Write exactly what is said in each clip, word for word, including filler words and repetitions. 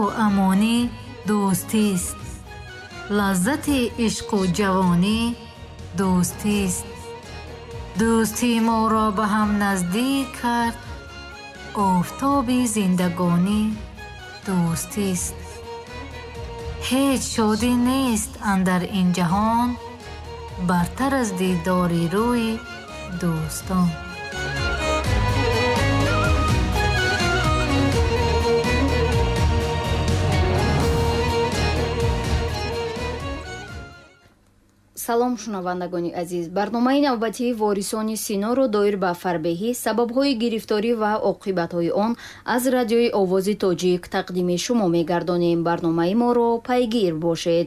امانی دوستی است. لذت عشق و جوانی دوستی است. دوستی ما را به هم نزدیک کرد. آفتاب زندگانی دوستی است. هیچ شادی نیست اندر این جهان برتر از دیداری روی دوستان. салом шунавандагони азиз, барномаи навбатии ворисони синоро доир ба фарбеҳӣ, сабабҳои гирифторӣ ва оқибатҳои он аз радиои овози тоҷик тақдими шумо мегардонем. барномаи моро пайгир бошед.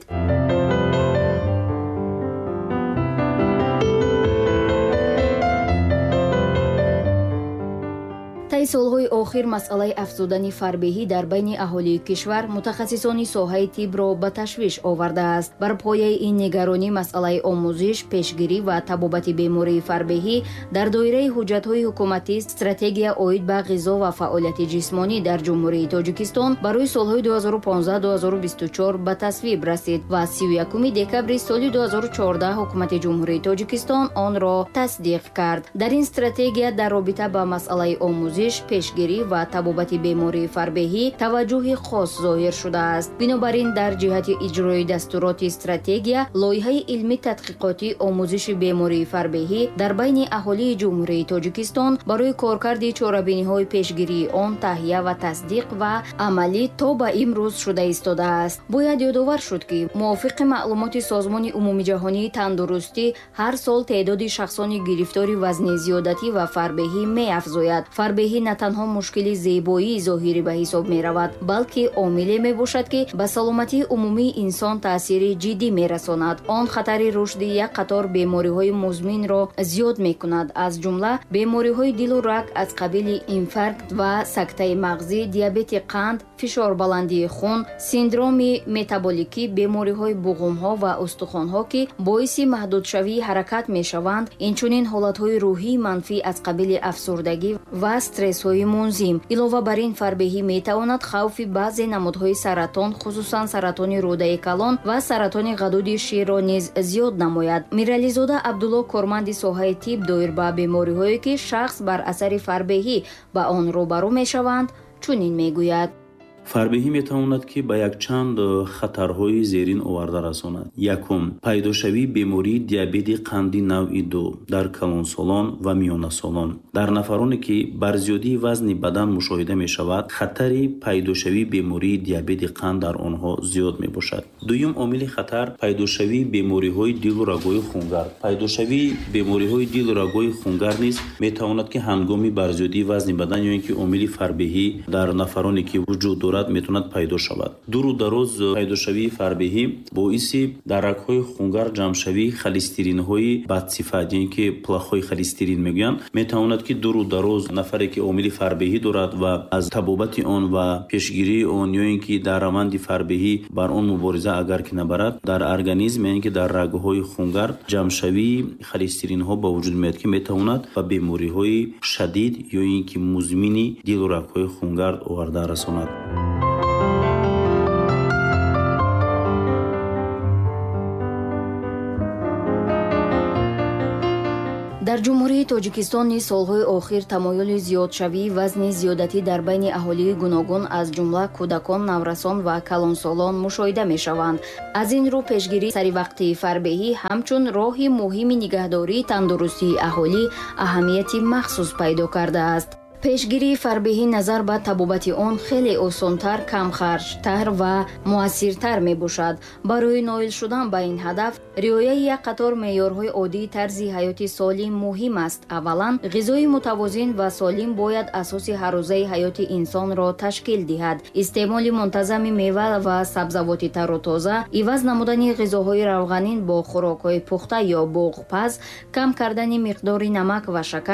таи солҳои охир масъалаи афзудани фарбеҳӣ дар байни аҳолии кишвар мутахассисони соҳаи тибро ба ташвиш овардааст. бар пояи ин нигаронӣ масъалаи омӯзиш, пешгирӣ ва табобати бемории фарбеҳӣ дар доираи ҳуҷҷатҳои ҳукуматӣ стратегия оид ба ғизо ва фаъолияти ҷисмонӣ дар ҷумҳурии Тоҷикистон барои солҳои дуҳазору понздаҳ - дуҳазору бисту чор ба тасвиб расид ва сию якуми декабри соли дуҳазору чордаҳ ҳукумати ҷумҳурии Тоҷикистон онро тасдиқ кард. дар ин стратегия дар робита ба масъалаи омӯзиш, пешгирӣ ва табобати бемории фарбеҳӣ таваҷҷӯҳи хос зоҳир шудааст. бинобар ин дар ҷиҳати иҷрои дастуроти стратегия лоиҳаи илмӣ тадқиқоти омӯзиши бемории фарбеҳӣ дар байни аҳолии ҷумҳурии Тоҷикистон барои коркарди чорабиниҳои пешгирии он таҳия ва тасдиқ ва амалӣ то ба имрӯз шуда истодааст. бояд ёдовар шуд ки мувофиқи маълумоти созмони умумиҷаҳонии тандурустӣ ҳар сол теъдоди шахсони гирифтори вазни зиёдатӣ ва фарбеҳӣ меафзояд. фарбеҳӣ на танҳо мушкили зебоии зоҳирӣ ба ҳисоб меравад, балки омиле мебошад ки ба саломатии умумии инсон таъсири ҷиддӣ мерасонад. он хатари рушди як қатор бемориҳои музминро зиёд мекунад, аз ҷумла бемориҳои дилу раг аз қабили инфаркт ва сактаи мағзӣ, диабети қанд, фишорбаландии хун, синдроми метаболикӣ, бемориҳои буғумҳо ва устухонҳо ки боиси маҳдудшавии ҳаракат мешаванд, инчунин ҳолатҳои рӯҳии манфӣ аз қабили афсурдагӣ ва стрессҳои мунзим. илова бар ин фарбеҳӣ метавонад хавфи баъзе намудҳои саратон, хусусан саратони рӯдаи калон ва саратони ғадуди ширро низ зиёд намояд. мирализода Абдулло, корманди соҳаи тиб доир ба бемориҳое ки шахс бар асари фарбеҳӣ ба он рӯбарӯ мешаванд, чунин мегӯяд: фарбеҳӣ метавонад ки ба якчанд хатарҳои зерин оварда расонад. якум, пайдошавии бемории диабети қанди навъи ду дар калонсолон ва миёнасолон. дар нафароне ки бар зиёдии вазни бадан мушоҳида мешавад, хатари пайдошавии бемории диабети қанд дар онҳо зиёд мебошад. дуюм омили хатар, пайдошавии бемориҳои дилу рагои хунгард. пайдошавии бемориҳои дилу рагои хунгард низ метавонад ки ҳангоми барзиёдии вазни бадан ё ин ки омили фарбеҳӣ дар нафароне ки вуҷуд дорад метавонад пайдо шавад. дуру дароз пайдошавии фарбеҳӣ боиси дар рагҳои хунгард ҷамъшавии холестеринҳои бадсифат, ё ин ки плохой холестерин мегӯянд, метавонад ки дуру дароз нафаре ки омили фарбеҳӣ дорад ва аз табобати он ва пешгирии он ё ин ки дар раванди фарбеҳӣ бар он мубориза агар ки набарад, дар организм ё ин ки дар рагҳои хунгард ҷамъшавии холестеринҳо ба вуҷуд меояд ки метавонад ба бемориҳои шадид ё ин ки музмини дилу рагҳои хунгард оварда расонад. дар ҷумҳурии Тоҷикистон низ солҳои охир тамоюли зиёдшавии вазни зиёдатӣ дар байни аҳолии гуногун аз ҷумла кӯдакон, наврасон ва калонсолон мушоҳида мешаванд. аз ин рӯ пешгирии саривақтии фарбеҳӣ ҳамчун роҳи муҳими нигаҳдории тандурустии аҳолӣ аҳамияти махсус пайдо кардааст. пешгирии фарбеҳӣ назар ба табобати он хеле осонтар, камхарҷтар ва муассиртар мебошад. барои ноил шудан ба ин ҳадаф риояи як қатор меъёрҳои оддии тарзи ҳаёти солим муҳим аст. аввалан, ғизои мутавозин ва солим бояд асоси ҳаррӯзаи ҳаёти инсонро ташкил диҳад. истеъмоли мунтазами мева ва сабзавоти тару тоза, иваз намудани ғизоҳои равғанин бо хӯрокҳои пухта ё буғпаз, кам кардани миқдори намак ва шакар,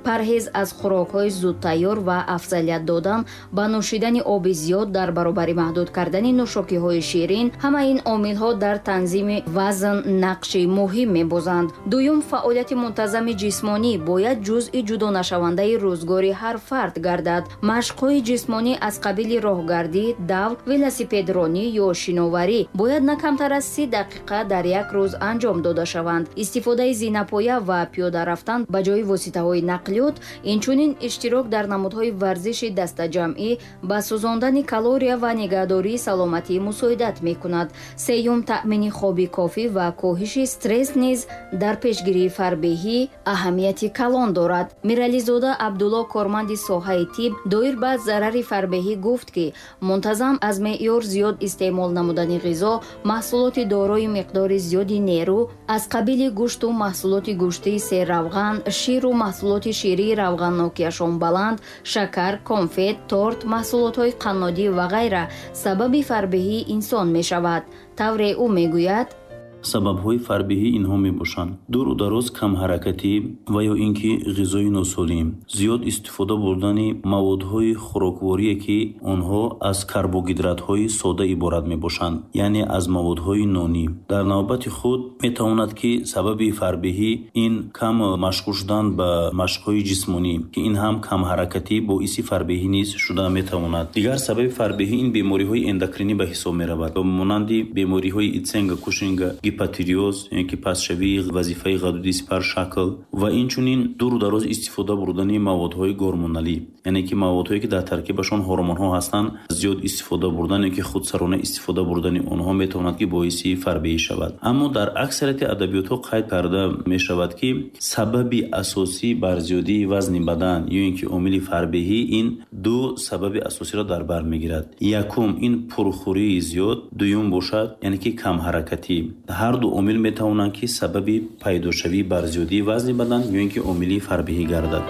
парҳез аз хӯрокҳои зудтайёр ва афзалият додан ба нӯшидани оби зиёд дар баробари маҳдуд кардани нӯшокиҳои ширин, ҳама ин омилҳо дар танзими вазн нақши муҳим мебозанд. дуюм, фаъолияти мунтазами ҷисмонӣ бояд ҷузъи ҷудонашавандаи рӯзгори ҳар фард гардад. машқҳои ҷисмонӣ аз қабили роҳгардӣ, давр, велосипедронӣ ё шиноварӣ бояд на камтар аз си дақиқа дар як рӯз анҷом дода шаванд. истифодаи зинапоя ва пиёда рафтан ба ҷои воситаҳои нақлиёт, инчунин иштирок дар намудҳои варзиши дастаҷамъӣ ба сӯзондани калория ва нигаҳдории саломатӣ мусоидат мекунад. сеюм, таъмини хоби кофӣ ва коҳиши стресс низ дар пешгирии фарбеҳӣ аҳамияти калон дорад. мирализода абдулло, корманди соҳаи тиб, доир ба зарари фарбеҳӣ гуфт ки мунтазам аз меъёр зиёд истеъмол намудани ғизо, маҳсулоти дорои миқдори зиёди нерӯ аз қабили гӯшту маҳсулоти гӯштии серравған, ширу маҳсулоти ширии равғаннокияшон баланд, шакар, конфет, торт, маҳсулотҳои қаннодӣ ва ғайра сабаби фарбеҳии инсон мешавад. тавре ӯ мегӯяд: сабабҳои фарбеҳӣ инҳо мебошанд: дуру дароз камҳаракатӣ ва ё ин ки ғизои носолим, зиёд истифода бурдани маводҳои хӯрокворие ки онҳо аз карбогидратҳои сода иборат мебошанд, яъне аз маводҳои нонӣ. дар навбати худ метавонад ки сабаби фарбеҳӣ ин кам машғул шудан ба машқҳои ҷисмонӣ, ки ин ҳам камҳаракатӣ боиси фарбеҳӣ низ шуда метавонад. дигар сабаби фарбеҳӣ ин бемориҳои эндокринӣ ба ҳисоб меравад, монанди бемориҳои итсенга, кушинга, гипотиреоз, яъне ки пасшавии вазифаи ғадуди сипар шакл ва инчунин дуру дароз истифода бурдани маводҳои гормоналӣ, яъне ки маводҳое ки дар таркибашон ҳормонҳо ҳастанд, зиёд истифода бурдан ё ки худсарона истифода бурдани онҳо метавонад ки боиси фарбеҳӣ шавад. аммо дар аксарияти адабиётҳо қайд карда мешавад ки сабаби асосӣ бар зиёдии вазни бадан ё ин ки омили фарбеҳӣ ин ду сабаби асосиро дар бар мегирад. якум ин пурхӯрии зиёд, дуюм бошад яъне ки камҳаракатӣ. ҳар ду омил метавонанд ки сабаби пайдошавӣ бар зиёдии вазни бадан ё ин ки омили фарбеҳӣ гардад.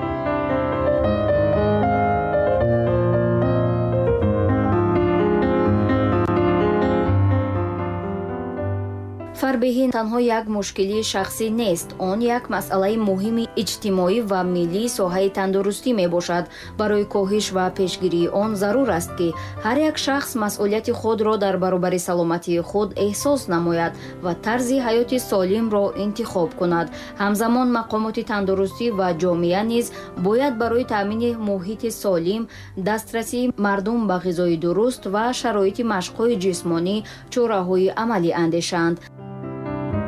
фарбеҳӣ танҳо як мушкилии шахсӣ нест, он як масъалаи муҳими иҷтимоӣ ва миллии соҳаи тандурустӣ мебошад. барои коҳиш ва пешгирии он зарур аст ки ҳар як шахс масъулияти худро дар баробари саломатии худ эҳсос намояд ва тарзи ҳаёти солимро интихоб кунад. ҳамзамон мақомоти тандурустӣ ва ҷомеа низ бояд барои таъмини муҳити солим, дастрасии мардум ба ғизои дуруст ва шароити машқҳои ҷисмонӣ чораҳои амалӣ андешанд.